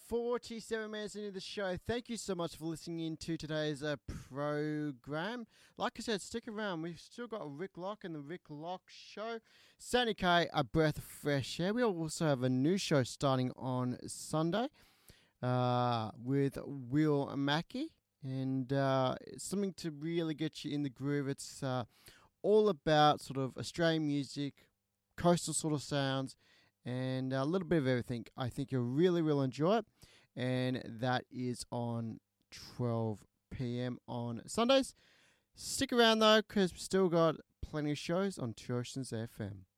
47 minutes into the show. Thank you so much for listening in to today's program. Like I said, stick around. We've still got Rick Lock and the Rick Lock Show. Sandy K, A Breath of Fresh Air. We also have a new show starting on Sunday with Will Mackey. And it's something to really get you in the groove. It's all about sort of Australian music, coastal sort of sounds, and a little bit of everything. I think you'll really enjoy it. And that is on 12 p.m. on Sundays. Stick around though, because we've still got plenty of shows on Two Oceans FM.